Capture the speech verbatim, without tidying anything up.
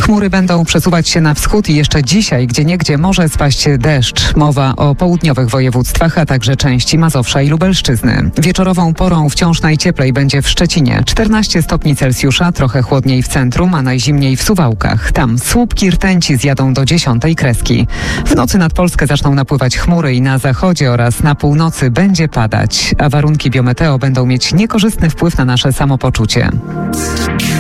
Chmury będą przesuwać się na wschód i jeszcze dzisiaj gdzieniegdzie może spaść deszcz. Mowa o południowych województwach, a także części Mazowsza i Lubelszczyzny. Wieczorową porą wciąż najcieplej będzie w Szczecinie. czternaście stopni Celsjusza, trochę chłodniej w centrum, a najzimniej w Suwałkach. Tam słupki rtęci zjadą do dziesiątej kreski. W nocy nad Polskę zaczną napływać chmury i na zachodzie oraz na północy będzie padać, a warunki biometeo będą mieć niekorzystny wpływ na nasze samopoczucie.